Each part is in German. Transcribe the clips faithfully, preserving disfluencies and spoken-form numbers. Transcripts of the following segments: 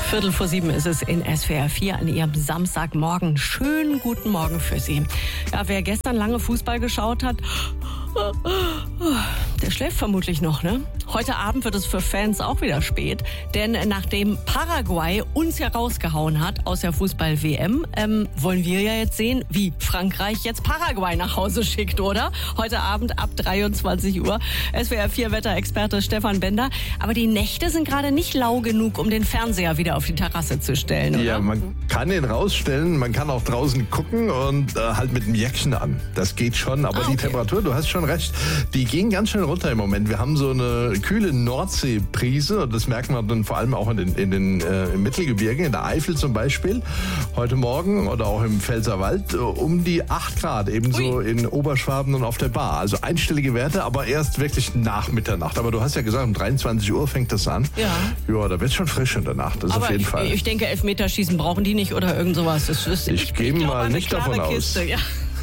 Viertel vor sieben ist es in S W R vier an Ihrem Samstagmorgen. Schönen guten Morgen für Sie. Ja, wer gestern lange Fußball geschaut hat, der schläft vermutlich noch, ne? Heute Abend wird es für Fans auch wieder spät, denn nachdem Paraguay uns ja rausgehauen hat aus der Fußball-W M, ähm, wollen wir ja jetzt sehen, wie Frankreich jetzt Paraguay nach Hause schickt, oder? Heute Abend ab dreiundzwanzig Uhr. S W R vier Wetterexperte Stefan Bender. Aber die Nächte sind gerade nicht lau genug, um den Fernseher wieder auf die Terrasse zu stellen, oder? Ja, man kann ihn rausstellen, man kann auch draußen gucken und äh, halt mit dem Jäckchen an. Das geht schon, aber ah, okay. Die Temperatur, du hast schon recht, die gehen ganz schön runter im Moment. Wir haben so eine kühle Nordseebrise und das merken wir dann vor allem auch in den, in den äh, im Mittelgebirge, in der Eifel zum Beispiel. Heute Morgen oder auch im Pfälzerwald äh, um die acht Grad, ebenso Ui. in Oberschwaben und auf der Bar. Also einstellige Werte, aber erst wirklich nach Mitternacht. Aber du hast ja gesagt, um dreiundzwanzig Uhr fängt das an. Ja. Ja, da wird es schon frisch in der Nacht, das aber auf jeden ich, Fall. Ich denke, Elfmeterschießen brauchen die nicht oder irgend sowas. Das ist, ich, ich gehe mal nicht davon Kiste, aus. Ja.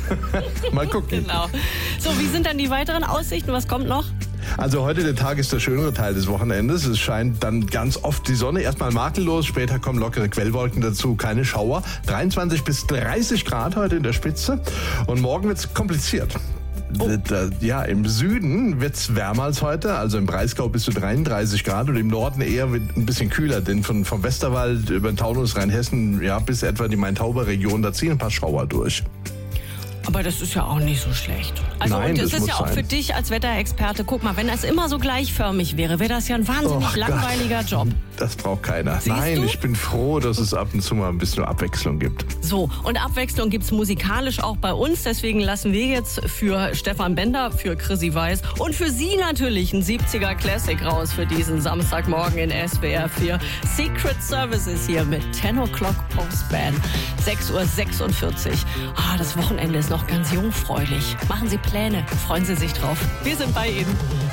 Mal gucken. Genau. So, wie sind dann die weiteren Aussichten? Was kommt noch? Also heute der Tag ist der schönere Teil des Wochenendes. Es scheint dann ganz oft die Sonne. Erstmal makellos, später kommen lockere Quellwolken dazu, keine Schauer. dreiundzwanzig bis dreißig Grad heute in der Spitze. Und morgen wird es kompliziert. Oh. Ja, im Süden wird es wärmer als heute, also im Breisgau bis zu dreiunddreißig Grad und im Norden eher ein bisschen kühler, denn von, vom Westerwald über den Taunus, Rheinhessen, ja, bis etwa die Main-Tauber-Region, da ziehen ein paar Schauer durch. Aber das ist ja auch nicht so schlecht. Also Nein, und das, das ist ja auch sein. für dich als Wetterexperte, guck mal, wenn das immer so gleichförmig wäre, wäre das ja ein wahnsinnig oh langweiliger Gott. Job. Das braucht keiner. Siehst Nein, du? ich bin froh, dass es ab und zu mal ein bisschen Abwechslung gibt. So, und Abwechslung gibt's musikalisch auch bei uns. Deswegen lassen wir jetzt für Stefan Bender, für Chrissy Weiß und für Sie natürlich ein siebziger Classic raus für diesen Samstagmorgen in S W R vier. Secret Services hier mit ten O'Clock Postband. sechs Uhr sechsundvierzig. Ah, das Wochenende ist noch ganz jungfräulich. Machen Sie Pläne, freuen Sie sich drauf. Wir sind bei Ihnen.